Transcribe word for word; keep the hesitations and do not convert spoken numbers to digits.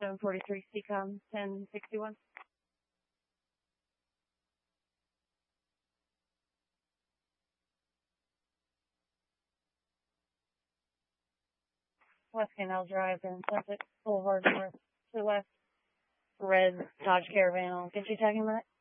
seven forty-three C COM ten sixty-one. West Canal Drive and Sunset Boulevard North to the west. Red Dodge Caravan. I'll get you tagging that.